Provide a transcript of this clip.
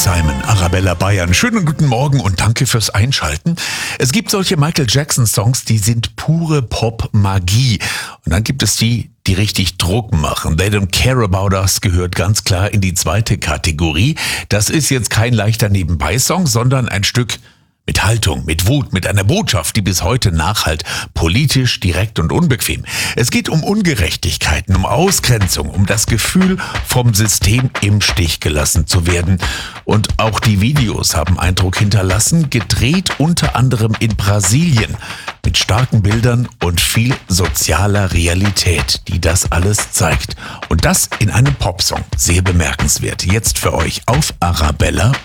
Simon, Arabella Bayern. Schönen guten Morgen und danke fürs Einschalten. Es gibt solche Michael Jackson-Songs, die sind pure Pop-Magie. Und dann gibt es die richtig Druck machen. They Don't Care About Us gehört ganz klar in die zweite Kategorie. Das ist jetzt kein leichter Nebenbei-Song, sondern ein Stück mit Haltung, mit Wut, mit einer Botschaft, die bis heute nachhallt. Politisch, direkt und unbequem. Es geht um Ungerechtigkeiten, um Ausgrenzung, um das Gefühl, vom System im Stich gelassen zu werden. Und auch die Videos haben Eindruck hinterlassen, gedreht unter anderem in Brasilien. Mit starken Bildern und viel sozialer Realität, die das alles zeigt. Und das in einem Popsong. Sehr bemerkenswert. Jetzt für euch auf Arabella